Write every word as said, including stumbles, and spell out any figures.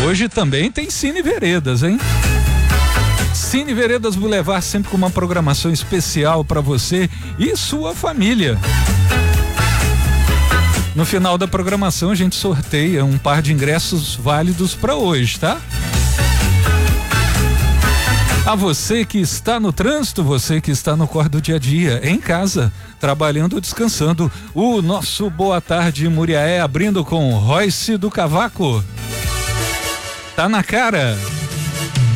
Hoje também tem Cine Veredas, hein? Cine Veredas Boulevard, sempre com uma programação especial para você e sua família. No final da programação a gente sorteia um par de ingressos válidos para hoje, tá? A você que está no trânsito, você que está no corre do dia a dia, em casa, trabalhando ou descansando, o nosso Boa Tarde Muriaé abrindo com Royce do Cavaco. Tá na cara.